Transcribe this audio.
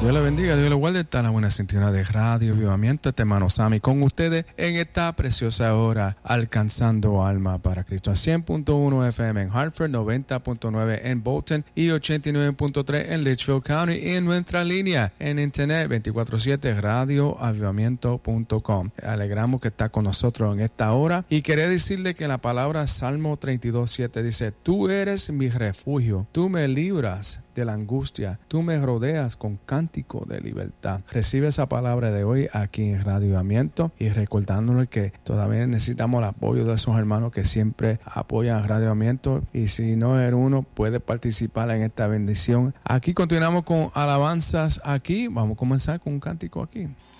Dios le bendiga, Dios le guarde. Está en la buena sintonía de Radio Avivamiento. Este hermano Sammy con ustedes en esta preciosa hora, alcanzando alma para Cristo. A 100.1 FM en Hartford, 90.9 en Bolton y 89.3 en Litchfield County. Y en nuestra línea en internet 24/7 radioavivamiento.com. Alegramos que está con nosotros en esta hora. Y quería decirle que la palabra Salmo 32:7 dice: Tú eres mi refugio, tú me libras de la angustia, tú me rodeas con cántico de libertad. Recibe esa palabra de hoy aquí en Radio Avivamiento y recordándole que todavía necesitamos el apoyo de esos hermanos que siempre apoyan Radio Avivamiento, y si no eres uno, puede participar en esta bendición. Aquí continuamos con alabanzas aquí. Vamos a comenzar con un cántico aquí.